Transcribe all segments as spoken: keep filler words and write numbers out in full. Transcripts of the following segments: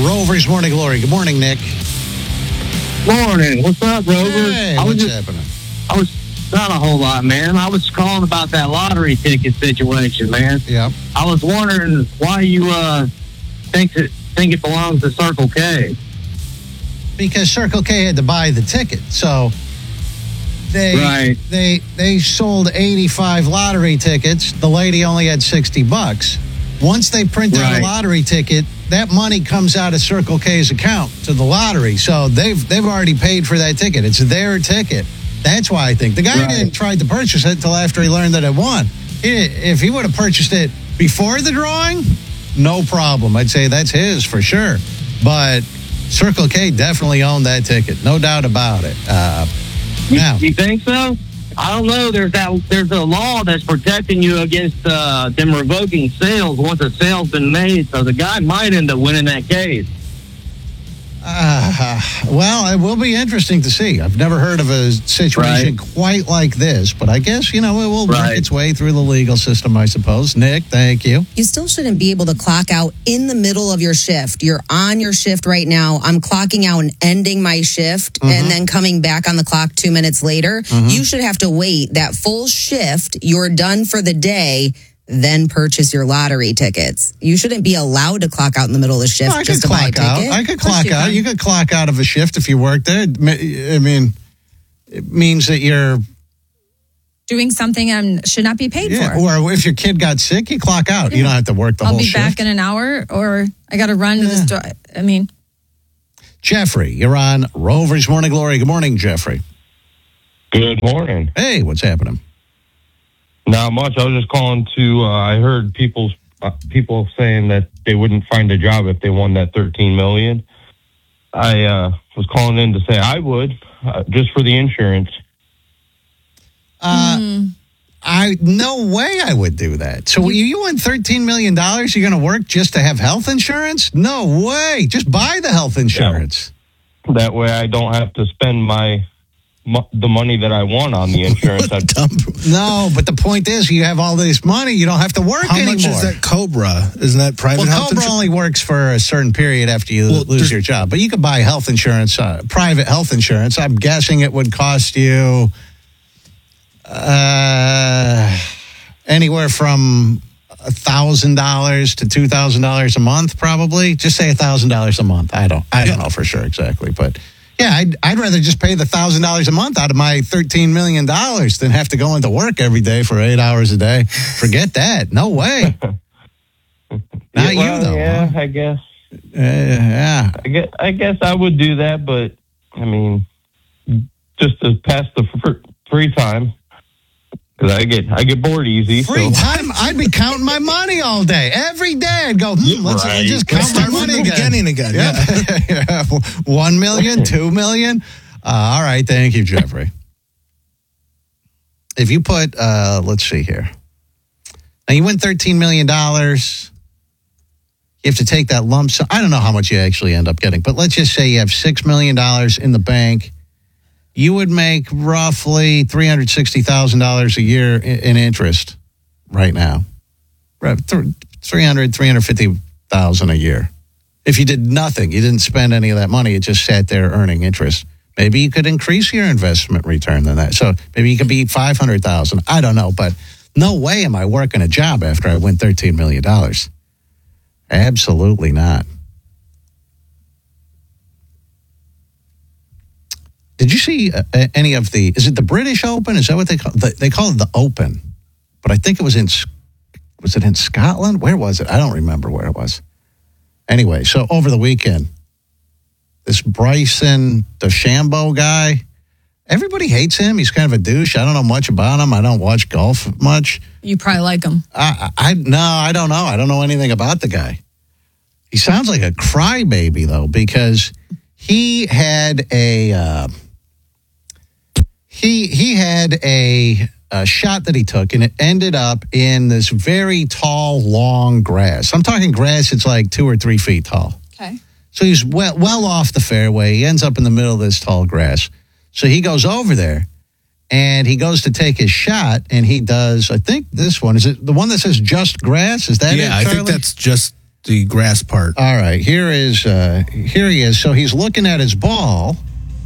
Rover's Morning Glory. Good morning, Nick. Morning. What's up, Rover? Hey, I was what's just, happening? I was not a whole lot, man. I was calling about that lottery ticket situation, man. Yeah. I was wondering why you uh think it think it belongs to Circle K. Because Circle K had to buy the ticket, so they Right. they they sold eighty-five lottery tickets. The lady only had sixty bucks. Once they print out Right. a lottery ticket, that money comes out of Circle K's account to the lottery. So they've they've already paid for that ticket. It's their ticket. That's why I think the guy Right. didn't try to purchase it until after he learned that it won. He, if he would have purchased it before the drawing, no problem. I'd say that's his for sure. But Circle K definitely owned that ticket, no doubt about it. Uh, You, now, you think so? I don't know. There's that. There's a law that's protecting you against uh, them revoking sales once a sale's been made. So the guy might end up winning that case. Uh, well, it will be interesting to see. I've never heard of a situation Right. quite like this, but I guess, you know, it will work Right. its way through the legal system, I suppose. Nick, thank you. You still shouldn't be able to clock out in the middle of your shift. You're on your shift right now. I'm clocking out and ending my shift Mhm. and then coming back on the clock two minutes later. You should have to wait that full shift. You're done for the day. Then purchase your lottery tickets. You shouldn't be allowed to clock out in the middle of the shift No, I just could to buy a clock out. ticket. I could Of course clock you out. can. You could clock out of a shift if you work there. I mean, it means that you're, Doing something and should not be paid yeah, for. or if your kid got sick, you clock out. You don't have to work the I'll whole be shift. back in an hour, or I got to run to the store. I mean, Jeffrey, you're on Rover's Morning Glory. Good morning, Jeffrey. Good morning. Hey, what's happening? Not much. I was just calling to. Uh, I heard people uh, people saying that they wouldn't find a job if they won that thirteen million. I uh, was calling in to say I would, uh, just for the insurance. Uh, mm, I no way I would do that. So you, you won thirteen million dollars, you're going to work just to have health insurance? No way. Just buy the health insurance. That way, I don't have to spend my mo- the money that I won on the insurance. I'd, No, but the point is you have all this money, you don't have to work How anymore. much is that Cobra? Isn't that private Well, health Cobra insurance? only works for a certain period after you Well, lose there's- your job. But you could buy health insurance, uh, private health insurance. I'm guessing it would cost you uh, anywhere from one thousand dollars to two thousand dollars a month, probably. Just say one thousand dollars a month. I don't I don't know for sure exactly. But, yeah, I'd, I'd rather just pay the one thousand dollars a month out of my thirteen million dollars than have to go into work every day for eight hours a day. Forget that. No way. Not well, you, though. Yeah, huh? I guess. Uh, yeah. I guess. I guess I would do that, but I mean, just to pass the fr- free time. Because I get I get bored easy. Free so. time, I'd be counting my money all day. Every day I'd go, hmm, let's, Right. let's just Let's count my start from money the again. beginning again. Yeah. Yeah. One million, two million. Uh, all right. Thank you, Jeffrey. If you put, uh, let's see here. Now you win thirteen million dollars. You have to take that lump sum. I don't know how much you actually end up getting, but let's just say you have six million dollars in the bank. You would make roughly three hundred sixty thousand dollars a year in, in interest right now. Right, th- three hundred, three hundred fifty thousand a year. If you did nothing, you didn't spend any of that money, it just sat there earning interest. Maybe you could increase your investment return than that. So maybe you could be five hundred thousand. I don't know, but no way am I working a job after I win thirteen million dollars. Absolutely not. Did you see uh, any of the, is it the British Open? Is that what they call it? They call it the Open. But I think it was in, was it in Scotland? Where was it? I don't remember where it was. Anyway, so over the weekend, this Bryson DeChambeau guy, everybody hates him. He's kind of a douche. I don't know much about him. I don't watch golf much. you probably like them. I, I no, I don't know. I don't know anything about the guy. He sounds like a crybaby though, because he had a uh, he he had a, a shot that he took, and it ended up in this very tall, long grass. I'm talking grass; it's like two or three feet tall. Okay. So he's well, well off the fairway. He ends up in the middle of this tall grass. So he goes over there, and he goes to take his shot, and he does, I think this one, is it the one that says just grass? Is that it, Yeah, I Charlie? think that's just the grass part. All right, here is uh, here he is. So he's looking at his ball,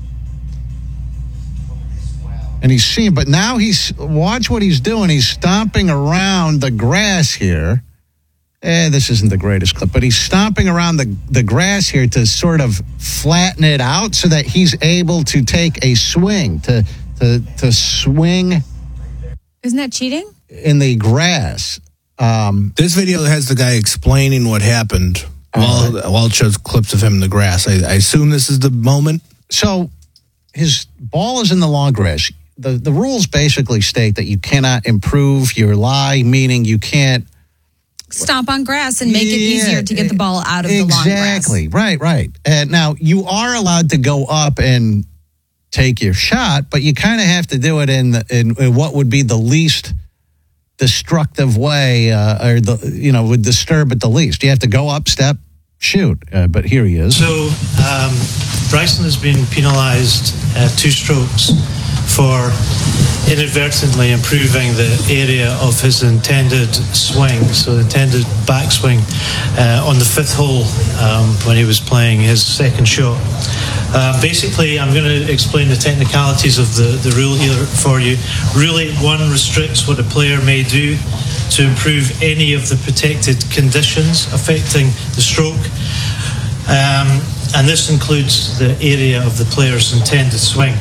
and he's seeing. But now he's watch what he's doing. He's stomping around the grass here. Eh, this isn't the greatest clip, but he's stomping around the the grass here to sort of flatten it out so that he's able to take a swing to to to swing. Isn't that cheating? In the grass. Um, this video has the guy explaining what happened while, uh, while it shows clips of him in the grass. I, I assume this is the moment. So his ball is in the long grass. The, the rules basically state that you cannot improve your lie, meaning you can't Stomp on grass and make it Yeah, easier to get the ball out of the long grass. Exactly. Right, right. And now you are allowed to go up and take your shot, but you kind of have to do it in, the, in in what would be the least destructive way, uh, or the you know would disturb it the least. You have to go up, step, shoot. Uh, but here he is. So um, Bryson has been penalised uh, two strokes for inadvertently improving the area of his intended swing, so the intended backswing uh, on the fifth hole um, when he was playing his second shot. Uh, basically, I'm going to explain the technicalities of the, the rule here for you. Rule eight one restricts what a player may do to improve any of the protected conditions affecting the stroke. Um, and this includes the area of the player's intended swing.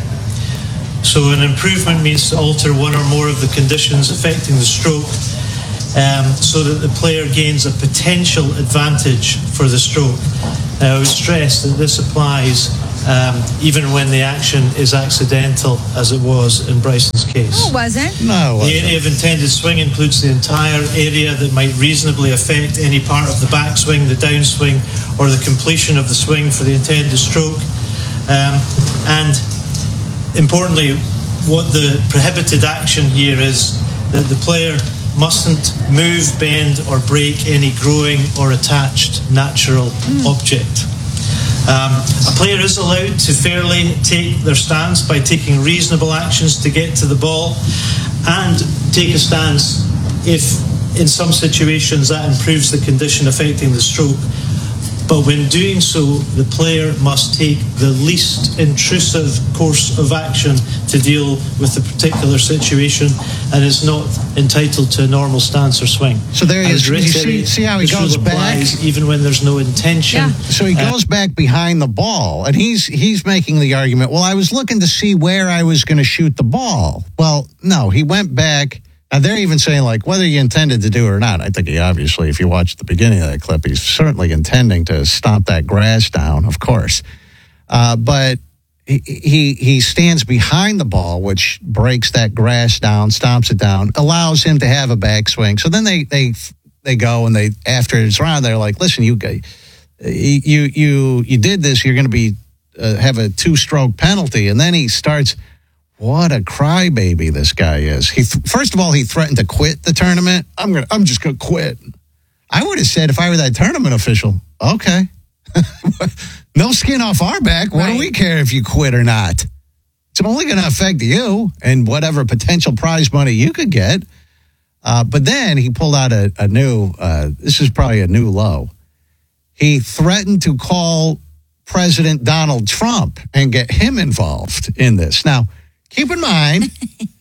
So an improvement means to alter one or more of the conditions affecting the stroke um, so that the player gains a potential advantage for the stroke. Now, I would stress that this applies um, even when the action is accidental, as it was in Bryson's case. Oh, was it? No. The area of intended swing includes the entire area that might reasonably affect any part of the backswing, the downswing, or the completion of the swing for the intended stroke. Um, and importantly, what the prohibited action here is that the player mustn't move, bend, or break any growing or attached natural mm. object. Um, a player is allowed to fairly take their stance by taking reasonable actions to get to the ball and take a stance if, in some situations, that improves the condition affecting the stroke. But when doing so, the player must take the least intrusive course of action to deal with the particular situation and is not entitled to a normal stance or swing. So there he is. As You Rick said, see, see how he this goes rule back? applies even when there's no intention. Yeah. So he goes back behind the ball, and he's he's making the argument, well, I was looking to see where I was going to shoot the ball. Well, no, he went back. Now, they're even saying, like, whether he intended to do it or not. I think he obviously, if you watch the beginning of that clip, he's certainly intending to stomp that grass down, of course. Uh, but he, he he stands behind the ball, which breaks that grass down, stomps it down, allows him to have a backswing. So then they they they go and they, after it's around, they're like, listen, you you you you did this, you're going to be uh, have a two-stroke penalty. And then he starts... What a crybaby this guy is. He th- first of all, he threatened to quit the tournament. I'm gonna. I'm just gonna quit. I would have said if I were that tournament official, okay, no skin off our back. What Right. do we care if you quit or not? It's only going to affect you and whatever potential prize money you could get. Uh, but then he pulled out a, a new. Uh, this is probably a new low. He threatened to call President Donald Trump and get him involved in this. Now, keep in mind,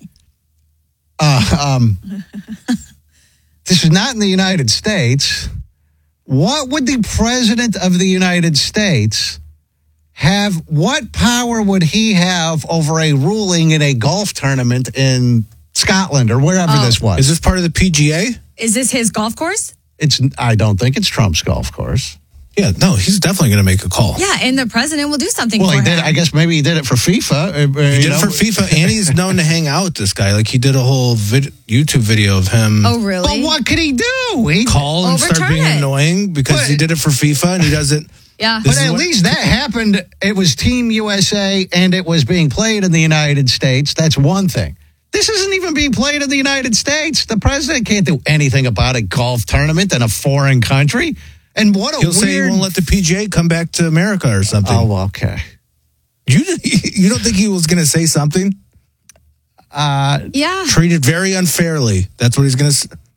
uh, um, this is not in the United States. What would the President of the United States have? What power would he have over a ruling in a golf tournament in Scotland or wherever Oh. this was? Is this part of the P G A? Is this his golf course? It's. I don't think it's Trump's golf course. Yeah, no, he's definitely going to make a call. Yeah, and the president will do something Well, for he him. did. I guess maybe he did it for FIFA. Uh, He did it for FIFA, and he's known to hang out with this guy. Like, he did a whole vid- YouTube video of him Oh, really? But what could he do? He, call and start Overturn being it. annoying because But- he did it for FIFA, and he does it. Yeah. This But is at what- least that happened. It was Team U S A, and it was being played in the United States. That's one thing. This isn't even being played in the United States. The president can't do anything about a golf tournament in a foreign country. And what a He'll weird... say he won't let the P G A come back to America or something. Oh, okay. You you don't think he was going to say something? Uh, Yeah. Treated very unfairly. That's what he's going to.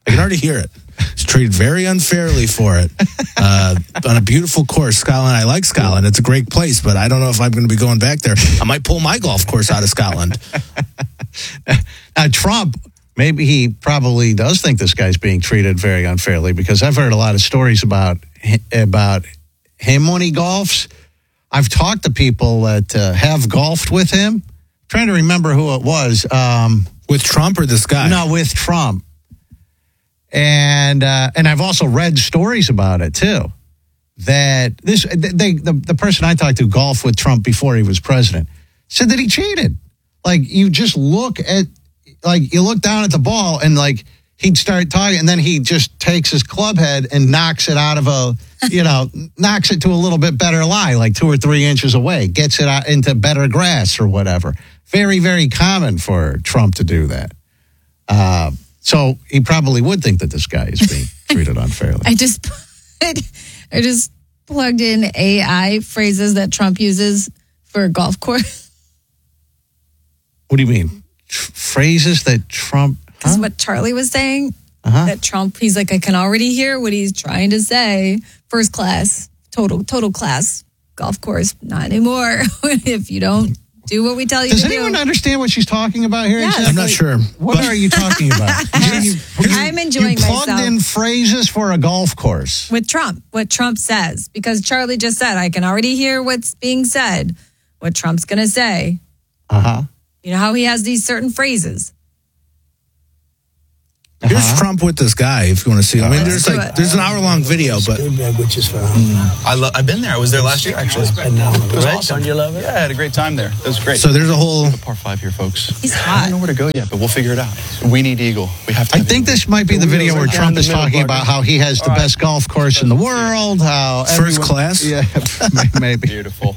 I can already hear it. He's treated very unfairly for it. Uh, on a beautiful course, Scotland. I like Scotland. It's a great place, but I don't know if I'm going to be going back there. I might pull my golf course out of Scotland. Now, Trump, maybe he probably does think this guy's being treated very unfairly, because I've heard a lot of stories about about him when he golfs. I've talked to people that uh, have golfed with him. I'm trying to remember who it was. Um, with Trump or this guy? No, with Trump. And uh, and I've also read stories about it too. That this they the, the person I talked to golfed with Trump before he was president said that he cheated. Like, you just look at like you look down at the ball and like he'd start talking, and then he just takes his club head and knocks it out of a you know knocks it to a little bit better lie, like two or three inches away, gets it out into better grass or whatever. Very, very common for Trump to do that. Uh, So he probably would think that this guy is being treated unfairly. I just I just plugged in A I phrases that Trump uses for a golf course. What do you mean? Tr- phrases that Trump... This is Huh? what Charlie was saying. Uh-huh. That Trump, he's like, I can already hear what he's trying to say. First class, total, total class golf course. Not anymore. If you don't do what we tell you Does to anyone do. understand what she's talking about here? Yes. I'm not sure. What are you talking about? You- you- I'm enjoying you plugged myself. in phrases for a golf course. With Trump, what Trump says, because Charlie just said, I can already hear what's being said, what Trump's going to say. Uh-huh. You know how he has these certain phrases. Here's Uh-huh. Trump with this guy, if you want to see. I mean, there's do like it. there's an hour long video, but which is phenomenal. I lo- I've been there. I was there last year, actually. Phenomenal. It was Right? awesome. Don't you love it? Yeah, I had a great time there. It was great. so there's a whole. par five here, folks. He's I hot. don't know where to go yet, but we'll figure it out. We need Eagle. We have to. I have think Eagle. this might be the video where right Trump down is the middle, talking partner. about how he has the All right. best golf course in the world, how First everyone- class? Yeah, maybe. Beautiful.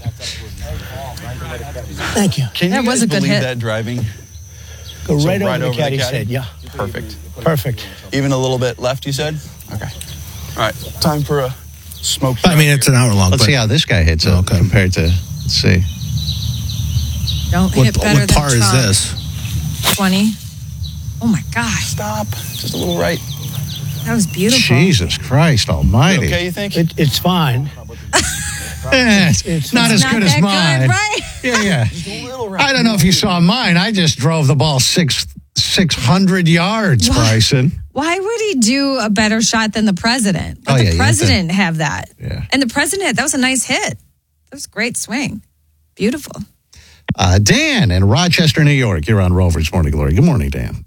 Thank you. Can That you was guys a good believe hit. that driving? Go So right, right over, over the the caddy's caddy? head. Yeah. Perfect. Perfect. Even a little bit left, you said? Okay. All right. Time for a smoke. I mean, it's an hour long. Let's but see how this guy hits it Okay. compared to, let's see. Don't what, hit better what than par is Trump. this? twenty. Oh my gosh, Stop. Just a little right. that was beautiful. Jesus Christ almighty. Okay, you think? It, it's fine. Eh, it's It's not as Not good as that mine. good, right? Yeah, yeah. Just a little right. I don't know if you saw mine. I just drove the ball six six hundred yards, What? Bryson. Why would he do a better shot than the president? Let Oh, yeah, the you have to- president have that. Yeah. And the president, that was a nice hit. That was a great swing. Beautiful. Uh, Dan in Rochester, New York. You're on Rover's Morning Glory. Good morning, Dan.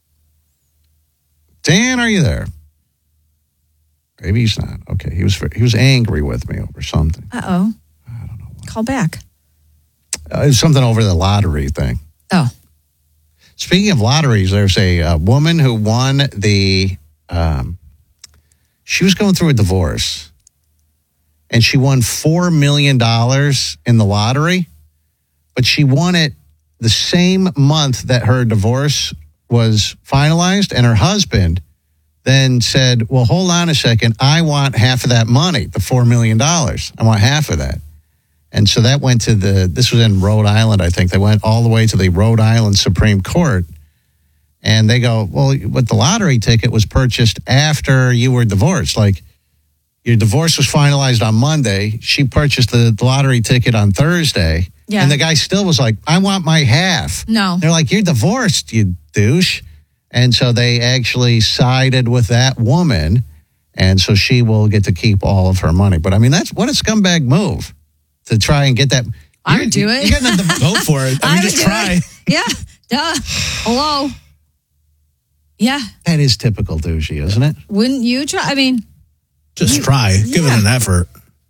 Dan, are you there? Maybe he's not. Okay, he was he was angry with me over something. Uh oh. I don't know. Call back. Uh, it was something over the lottery thing. Oh. Speaking of lotteries, there's a, uh woman who won the. Um, she was going through a divorce, and she won four million dollars in the lottery, but she won it the same month that her divorce was finalized, and her husband then said, well, hold on a second. I want half of that money, the four million dollars. I want half of that. And so that went to the, this was in Rhode Island, I think. They went all the way to the Rhode Island Supreme Court. And they go, well, but the lottery ticket was purchased after you were divorced. Like, your divorce was finalized on Monday. She purchased the, the lottery ticket on Thursday. Yeah. And the guy still was like, I want my half. No. They're like, you're divorced, you douche. And so they actually sided with that woman. And so she will get to keep all of her money. But I mean, that's what a scumbag move to try and get that. I You're- would do it. You're getting the, Go for it. I mean, would just do try. it. Yeah. Duh. Hello. Yeah. that is typical douchey, isn't it? Wouldn't you try? I mean, Just try. Give it Yeah. an effort.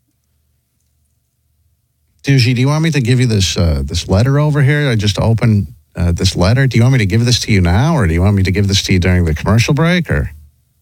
Douchey, do you want me to give you this uh, this letter over here? I just opened uh, this letter. Do you want me to give this to you now, or do you want me to give this to you during the commercial break? Or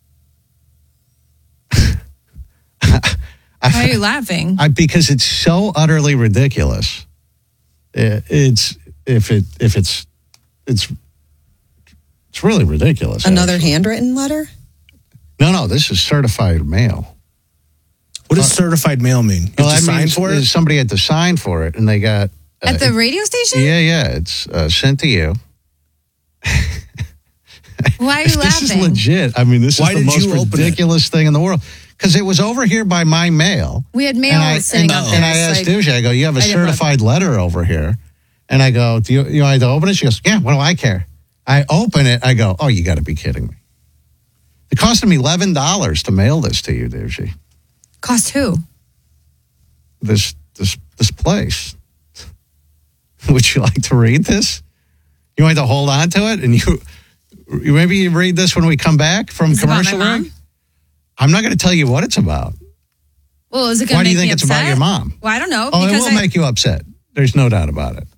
why are you laughing? I, because it's so utterly ridiculous. It, it's if it if it's it's it's really ridiculous. Another actually. handwritten letter? No, no, this is certified mail. What does certified mail mean? You Well, have to that sign means for it? somebody had to sign for it, and they got uh, At the radio station? yeah, yeah. It's uh, sent to you. Why are you This is laughing? legit. I mean, this Why is the did most you open it? ridiculous thing in the world. Because it was over here by my mail. We had mail and I, sitting and, up there. and I It's asked like- Dusha, I go, you have a I didn't look. certified letter over here. And I go, do you, you want to open it? She goes, yeah, what do I care? I open it. I go, oh, you got to be kidding me. It cost him eleven dollars to mail this to you, Dusha. Cost who? This, this, this place. Would you like to read this? You want to hold on to it? And you, maybe you read this when we come back from Is it about my commercial mom? break? I'm not going to tell you what it's about. Well, is it going Why to do make you think me it's upset? about your mom? Well, I don't know. Oh, it because will I, make you upset. There's no doubt about it.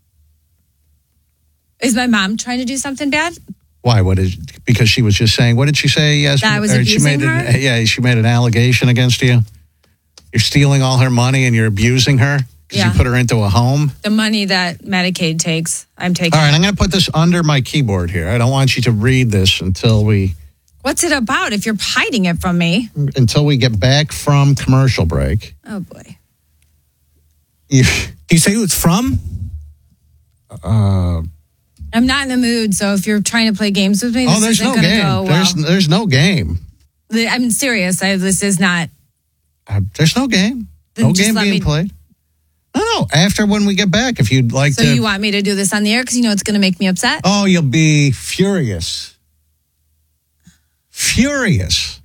is my mom trying to do something bad? Why? What is? Because she was just saying. What did she say? Yes, That I was or she abusing made her? An, yeah, she made an allegation against you. You're stealing all her money and you're abusing her because Yeah. you put her into a home. The money that Medicaid takes, I'm taking. All right, I'm going to put this under my keyboard here. I don't want you to read this until we What's it about if you're hiding it from me? until we get back from commercial break. Oh, boy. You, Can you say who it's from? uh, I'm not in the mood, so if you're trying to play games with me, this oh, there's isn't no going to game. go well. There's there's no game. The- I'm serious. I, this is not. Uh, there's no game. Then No just game let being me- played. No, no. After when we get back, if you'd like So to. you want me to do this on the air because you know it's going to make me upset? Oh, you'll be furious. Furious.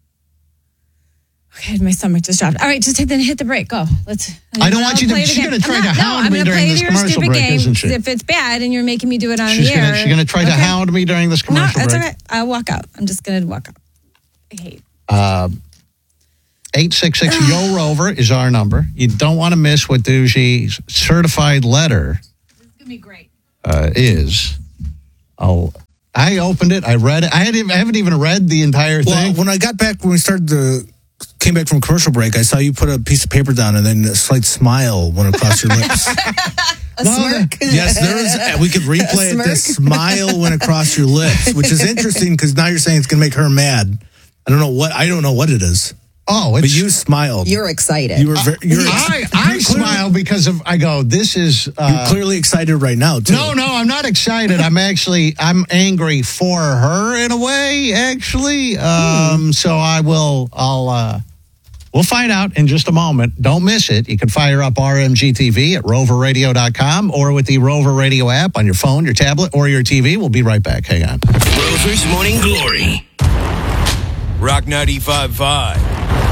Okay, my stomach just dropped. All right, just hit the hit the break. Go. Let's. I don't want you to- play it she's again. gonna try I'm to not- hound no, I'm me gonna during play this your commercial stupid break, game. isn't she? If it's bad and you're making me do it on She's the air, gonna she's gonna try to okay? hound me during this No, commercial that's break. all right. I'll walk out. I'm just gonna walk out. I hate. Uh, eight six six Yo Rover is our number. You don't want to miss what Doozy's certified letter This is gonna be great. uh, is. I'll. I opened it. I read it. I, hadn't, I haven't even read the entire Well, thing. when I got back, when we started the, came back from commercial break, I saw you put a piece of paper down and then a slight smile went across your lips. A No, smirk. Yes, there is. We could replay it. The Smirk. smile went across your lips, which is interesting because now you're saying it's going to make her mad. I don't know what. I don't know what it is. Oh, it's. But you smiled. You're excited. You were. Very, you're, I, I you're clearly, smile because of. I go. This is. Uh, You're clearly excited right now too. No, no, I'm not excited. I'm actually, I'm angry for her in a way, actually. Um, so I will, I'll, uh, we'll find out in just a moment. Don't miss it. You can fire up R M G T V at rover radio dot com or with the Rover Radio app on your phone, your tablet, or your T V. We'll be right back. Hang on. Rover's Morning Glory. Rock ninety-five point five.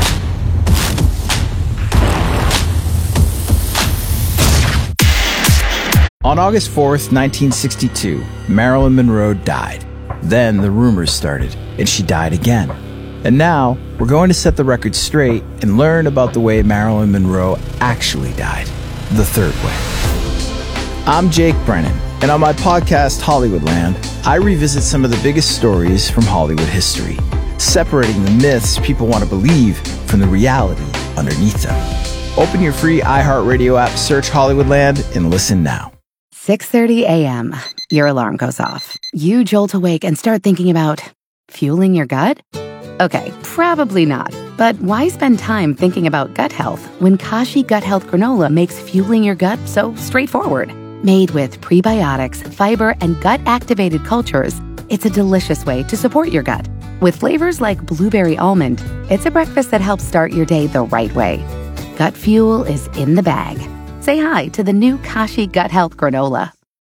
On August fourth, nineteen sixty-two, Marilyn Monroe died. Then the rumors started, and she died again. And now, we're going to set the record straight and learn about the way Marilyn Monroe actually died, the third way. I'm Jake Brennan, and on my podcast, Hollywoodland, I revisit some of the biggest stories from Hollywood history, separating the myths people want to believe from the reality underneath them. Open your free iHeartRadio app, search Hollywoodland, and listen now. six thirty a.m. Your alarm goes off. You jolt awake and start thinking about fueling your gut? Okay, probably not. But why spend time thinking about gut health when Kashi Gut Health Granola makes fueling your gut so straightforward? Made with prebiotics, fiber, and gut-activated cultures, it's a delicious way to support your gut. With flavors like blueberry almond, it's a breakfast that helps start your day the right way. Gut fuel is in the bag. Say hi to the new Kashi Gut Health Granola.